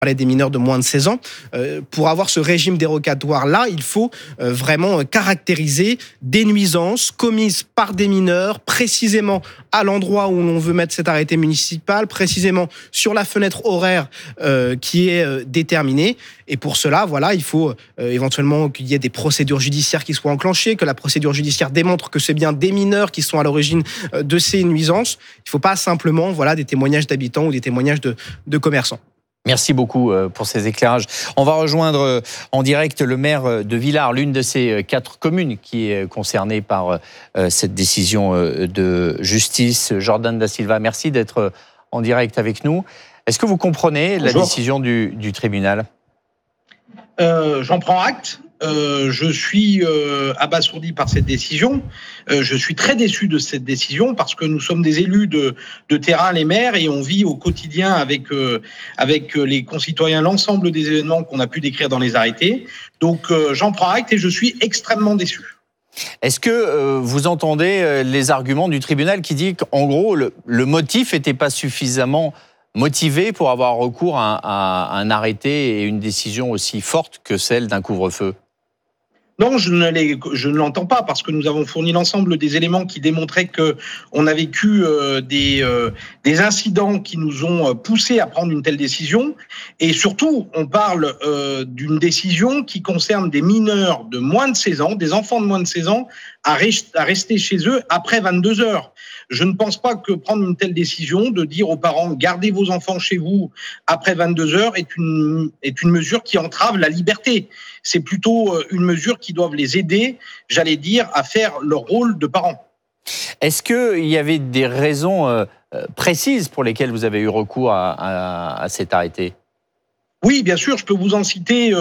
parlait des mineurs de moins de 16 ans. Pour avoir ce régime dérogatoire-là, il faut vraiment caractériser des nuisances commises par des mineurs, précisément à l'endroit où l'on veut mettre cet arrêté municipal, précisément sur la fenêtre horaire qui est déterminée. Et pour cela, voilà, il faut éventuellement qu'il y ait des procédures judiciaires qui soient enclenchées, que la procédure judiciaire démontre que c'est bien des mineurs qui sont à l'origine de ces nuisances. Il ne faut pas simplement des témoignages d'habitants ou des témoignages de commerçants. Merci beaucoup pour ces éclairages. On va rejoindre en direct le maire de Villars, l'une de ces 4 communes qui est concernée par cette décision de justice. Jordan Da Silva, merci d'être en direct avec nous. Est-ce que vous comprenez la décision du tribunal ? J'en prends acte. Je suis abasourdi par cette décision. Je suis très déçu de cette décision parce que nous sommes des élus de terrain, les maires, et on vit au quotidien avec les concitoyens l'ensemble des événements qu'on a pu décrire dans les arrêtés. Donc j'en prends acte et je suis extrêmement déçu. Est-ce que vous entendez les arguments du tribunal qui dit qu'en gros le motif n'était pas suffisamment motivé pour avoir recours à un arrêté et une décision aussi forte que celle d'un couvre-feu ? Non, je ne l'entends pas parce que nous avons fourni l'ensemble des éléments qui démontraient qu'on a vécu des incidents qui nous ont poussés à prendre une telle décision. Et surtout, on parle d'une décision qui concerne des mineurs de moins de 16 ans, des enfants de moins de 16 ans, à rester chez eux après 22 heures. Je ne pense pas que prendre une telle décision, de dire aux parents « gardez vos enfants chez vous après 22 heures » est une mesure qui entrave la liberté. C'est plutôt une mesure qui doit les aider, j'allais dire, à faire leur rôle de parents. Est-ce qu'il y avait des raisons précises pour lesquelles vous avez eu recours à cet arrêté ? Oui, bien sûr, je peux vous citer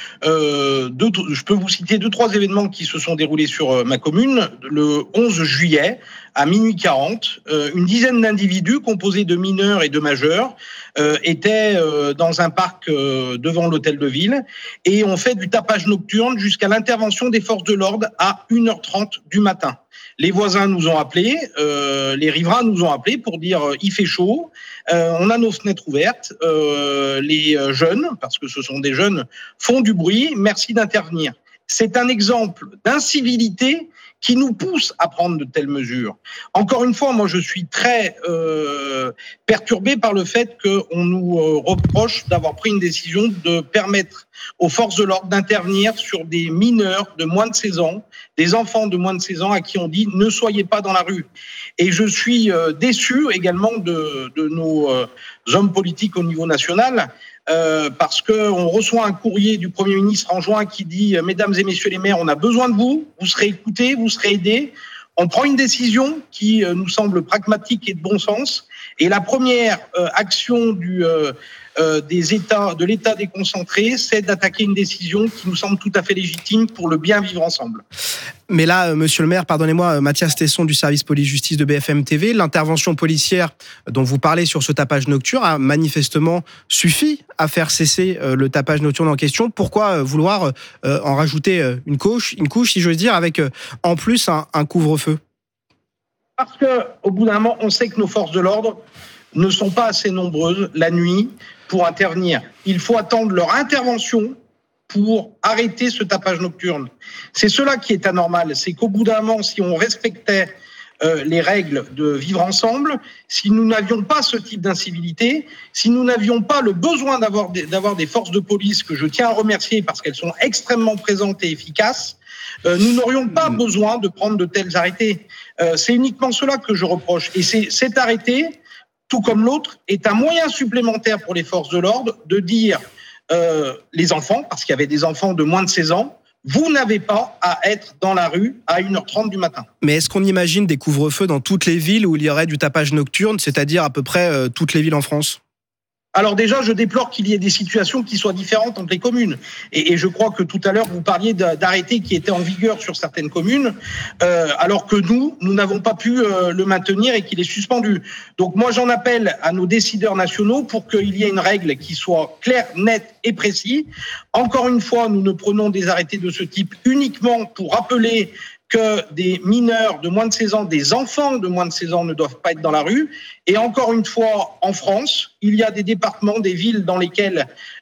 2-3 événements qui se sont déroulés sur ma commune. Le 11 juillet, à minuit 40, une dizaine d'individus composés de mineurs et de majeurs étaient dans un parc devant l'hôtel de ville et ont fait du tapage nocturne jusqu'à l'intervention des forces de l'ordre à 1h30 du matin. Les voisins nous ont appelés, les riverains nous ont appelés pour dire il fait chaud, on a nos fenêtres ouvertes, les jeunes, parce que ce sont des jeunes, font du bruit, merci d'intervenir. C'est un exemple d'incivilité qui nous pousse à prendre de telles mesures. Encore une fois, moi je suis très perturbé par le fait qu'on nous reproche d'avoir pris une décision de permettre aux forces de l'ordre d'intervenir sur des mineurs de moins de 16 ans, des enfants de moins de 16 ans à qui on dit ne soyez pas dans la rue. Et je suis déçu également de nos hommes politiques au niveau national, parce qu'on reçoit un courrier du Premier ministre en juin qui dit « Mesdames et messieurs les maires, on a besoin de vous, vous serez écoutés, vous serez aidés ». On prend une décision qui nous semble pragmatique et de bon sens. Et la première action de l'État déconcentré, c'est d'attaquer une décision qui nous semble tout à fait légitime pour le bien vivre ensemble. Mais là, monsieur le maire, pardonnez-moi, Mathias Tesson du service police-justice de BFM TV, l'intervention policière dont vous parlez sur ce tapage nocturne a manifestement suffi à faire cesser le tapage nocturne en question. Pourquoi vouloir en rajouter une couche, si j'ose dire, avec en plus un couvre-feu ? Parce qu'au bout d'un moment, on sait que nos forces de l'ordre ne sont pas assez nombreuses la nuit pour intervenir. Il faut attendre leur intervention pour arrêter ce tapage nocturne. C'est cela qui est anormal, c'est qu'au bout d'un moment, si on respectait les règles de vivre ensemble, si nous n'avions pas ce type d'incivilité, si nous n'avions pas le besoin d'avoir des forces de police que je tiens à remercier parce qu'elles sont extrêmement présentes et efficaces, nous n'aurions pas besoin de prendre de tels arrêtés. C'est uniquement cela que je reproche. Et cet arrêté, tout comme l'autre, est un moyen supplémentaire pour les forces de l'ordre de dire les enfants, parce qu'il y avait des enfants de moins de 16 ans, vous n'avez pas à être dans la rue à 1h30 du matin. Mais est-ce qu'on imagine des couvre-feux dans toutes les villes où il y aurait du tapage nocturne, c'est-à-dire à peu près toutes les villes en France ? Alors déjà, je déplore qu'il y ait des situations qui soient différentes entre les communes. Et je crois que tout à l'heure, vous parliez d'arrêtés qui étaient en vigueur sur certaines communes, alors que nous n'avons pas pu le maintenir et qu'il est suspendu. Donc moi, j'en appelle à nos décideurs nationaux pour qu'il y ait une règle qui soit claire, nette et précise. Encore une fois, nous ne prenons des arrêtés de ce type uniquement pour rappeler que des mineurs de moins de 16 ans, des enfants de moins de 16 ans ne doivent pas être dans la rue. Et encore une fois, en France, il y a des départements, des villes dans lesquelles